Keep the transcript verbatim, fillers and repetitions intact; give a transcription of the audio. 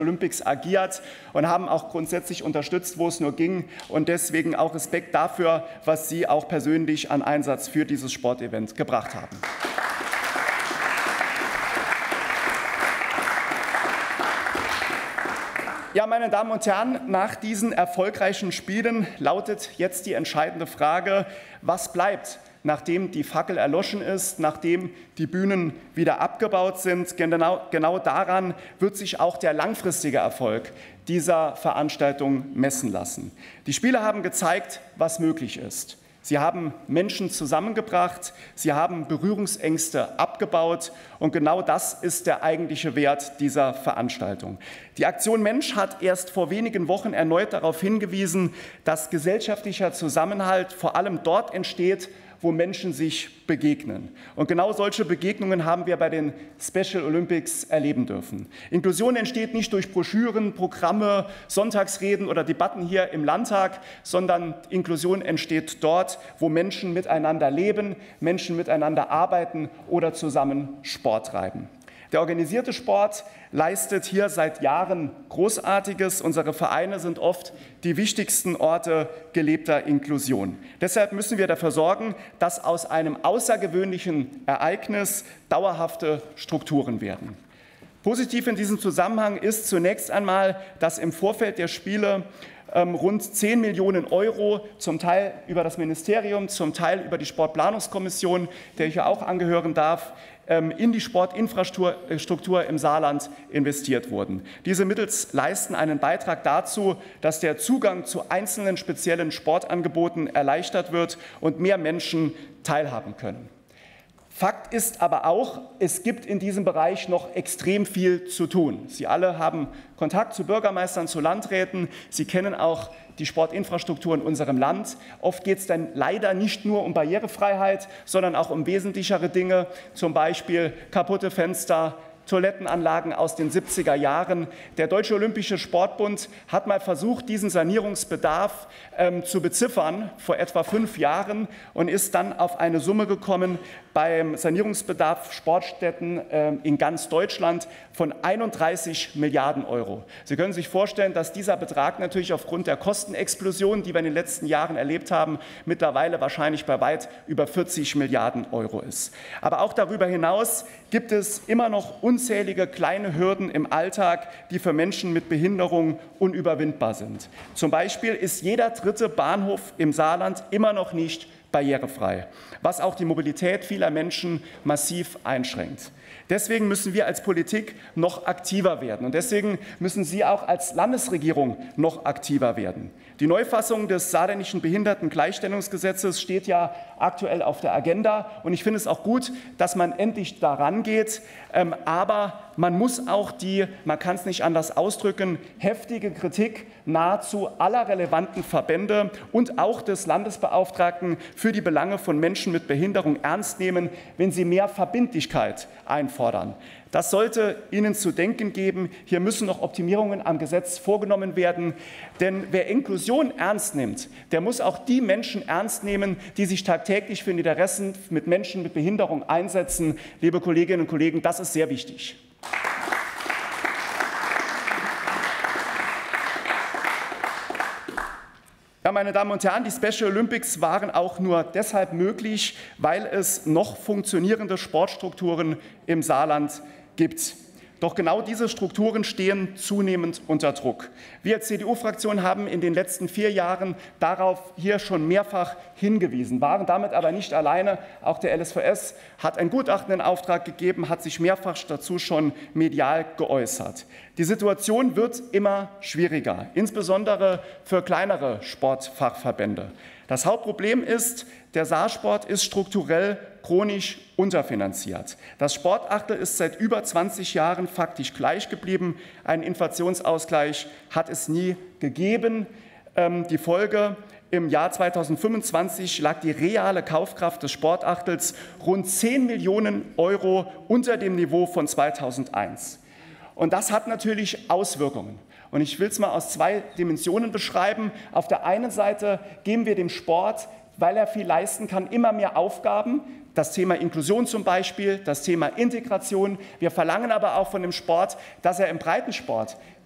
Olympics agiert und haben auch grundsätzlich unterstützt, wo es nur ging. Und deswegen auch Respekt dafür, was Sie auch persönlich an Einsatz für dieses Sportevent gebracht haben. Ja, meine Damen und Herren, nach diesen erfolgreichen Spielen lautet jetzt die entscheidende Frage, was bleibt, nachdem die Fackel erloschen ist, nachdem die Bühnen wieder abgebaut sind. Genau, genau daran wird sich auch der langfristige Erfolg dieser Veranstaltung messen lassen. Die Spiele haben gezeigt, was möglich ist. Sie haben Menschen zusammengebracht, sie haben Berührungsängste abgebaut und genau das ist der eigentliche Wert dieser Veranstaltung. Die Aktion Mensch hat erst vor wenigen Wochen erneut darauf hingewiesen, dass gesellschaftlicher Zusammenhalt vor allem dort entsteht, wo Menschen sich begegnen. Und genau solche Begegnungen haben wir bei den Special Olympics erleben dürfen. Inklusion entsteht nicht durch Broschüren, Programme, Sonntagsreden oder Debatten hier im Landtag, sondern Inklusion entsteht dort, wo Menschen miteinander leben, Menschen miteinander arbeiten oder zusammen Sport treiben. Der organisierte Sport leistet hier seit Jahren Großartiges. Unsere Vereine sind oft die wichtigsten Orte gelebter Inklusion. Deshalb müssen wir dafür sorgen, dass aus einem außergewöhnlichen Ereignis dauerhafte Strukturen werden. Positiv in diesem Zusammenhang ist zunächst einmal, dass im Vorfeld der Spiele ähm, rund zehn Millionen Euro, zum Teil über das Ministerium, zum Teil über die Sportplanungskommission, der ich ja auch angehören darf, in die Sportinfrastruktur im Saarland investiert wurden. Diese Mittel leisten einen Beitrag dazu, dass der Zugang zu einzelnen speziellen Sportangeboten erleichtert wird und mehr Menschen teilhaben können. Fakt ist aber auch, es gibt in diesem Bereich noch extrem viel zu tun. Sie alle haben Kontakt zu Bürgermeistern, zu Landräten. Sie kennen auch die Sportinfrastruktur in unserem Land. Oft geht es dann leider nicht nur um Barrierefreiheit, sondern auch um wesentlichere Dinge, zum Beispiel kaputte Fenster, Toilettenanlagen aus den siebziger Jahren. Der Deutsche Olympische Sportbund hat mal versucht, diesen Sanierungsbedarf ähm, zu beziffern vor etwa fünf Jahren und ist dann auf eine Summe gekommen beim Sanierungsbedarf Sportstätten äh, in ganz Deutschland von einunddreißig Milliarden Euro. Sie können sich vorstellen, dass dieser Betrag natürlich aufgrund der Kostenexplosion, die wir in den letzten Jahren erlebt haben, mittlerweile wahrscheinlich bei weit über vierzig Milliarden Euro ist. Aber auch darüber hinaus gibt es immer noch unzählige kleine Hürden im Alltag, die für Menschen mit Behinderung unüberwindbar sind. Zum Beispiel ist jeder dritte Bahnhof im Saarland immer noch nicht barrierefrei, was auch die Mobilität vieler Menschen massiv einschränkt. Deswegen müssen wir als Politik noch aktiver werden und deswegen müssen Sie auch als Landesregierung noch aktiver werden. Die Neufassung des Saarländischen Behindertengleichstellungsgesetzes steht ja aktuell auf der Agenda und ich finde es auch gut, dass man endlich daran geht, ähm, aber man muss auch die, man kann es nicht anders ausdrücken, heftige Kritik nahezu aller relevanten Verbände und auch des Landesbeauftragten für die Belange von Menschen mit Behinderung ernst nehmen, wenn sie mehr Verbindlichkeit einfordern. Das sollte Ihnen zu denken geben. Hier müssen noch Optimierungen am Gesetz vorgenommen werden. Denn wer Inklusion ernst nimmt, der muss auch die Menschen ernst nehmen, die sich tagtäglich für die Interessen mit Menschen mit Behinderung einsetzen. Liebe Kolleginnen und Kollegen, das ist sehr wichtig. Ja, meine Damen und Herren, die Special Olympics waren auch nur deshalb möglich, weil es noch funktionierende Sportstrukturen im Saarland gibt. Doch genau diese Strukturen stehen zunehmend unter Druck. Wir als C D U-Fraktion haben in den letzten vier Jahren darauf hier schon mehrfach hingewiesen, waren damit aber nicht alleine. Auch der L S V S hat ein Gutachten in Auftrag gegeben, hat sich mehrfach dazu schon medial geäußert. Die Situation wird immer schwieriger, insbesondere für kleinere Sportfachverbände. Das Hauptproblem ist, der Saarsport ist strukturell chronisch unterfinanziert. Das Sportachtel ist seit über zwanzig Jahren faktisch gleich geblieben. Einen Inflationsausgleich hat es nie gegeben. Ähm, die Folge: Im Jahr zweitausendfünfundzwanzig lag die reale Kaufkraft des Sportachtels rund zehn Millionen Euro unter dem Niveau von zweitausendeins. Und das hat natürlich Auswirkungen. Und ich will es mal aus zwei Dimensionen beschreiben. Auf der einen Seite geben wir dem Sport, weil er viel leisten kann, immer mehr Aufgaben. Das Thema Inklusion zum Beispiel, das Thema Integration. Wir verlangen aber auch von dem Sport, dass er im Breitensport